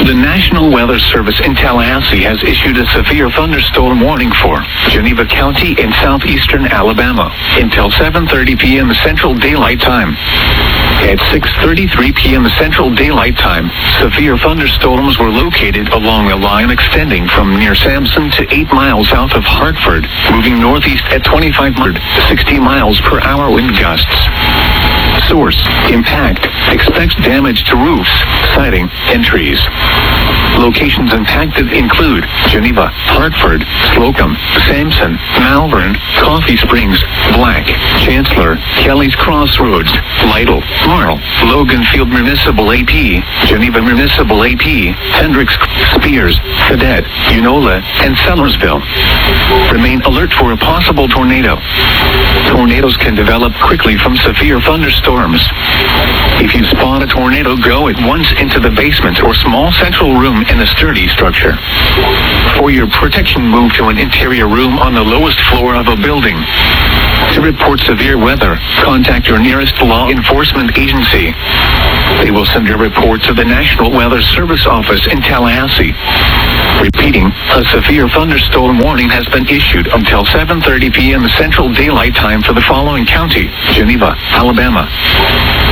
The National Weather Service in Tallahassee has issued a severe thunderstorm warning for Geneva County in southeastern Alabama until 7:30 p.m. Central Daylight Time. At 6:33 p.m. Central Daylight Time, severe thunderstorms were located along a line extending from near Sampson to 8 miles south of Hartford, moving northeast at 60 miles per hour wind gusts. Source: impact. Expects damage to roofs, siding, and trees. Locations impacted include Geneva, Hartford, Slocum, Sampson, Malvern, Coffee Springs, Black, Chancellor, Kelly's Crossroads, Lytle, Marl, Loganfield Municipal AP, Geneva Municipal AP, Hendricks, Spears, Cadet, Unola, and Sellersville. Remain alert for a possible tornado. Tornadoes can develop quickly from severe thunderstorms. If you spot a tornado, go at once into the basement or small central room in a sturdy structure. For your protection, move to an interior room on the lowest floor of a building. To report severe weather, contact your nearest law enforcement agency. They will send your report to the National Weather Service office in Tallahassee. Repeating, a severe thunderstorm warning has been issued until 7:30 p.m. Central Daylight Time for the following county: Geneva, Alabama.